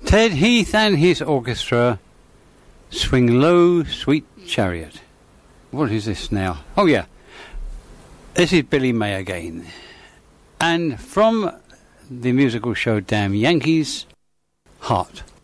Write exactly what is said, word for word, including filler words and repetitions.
Ted Heath and his orchestra, Swing Low, Sweet Chariot. What is this now? Oh yeah, this is Billy May again. And from the musical show Damn Yankees, Heart.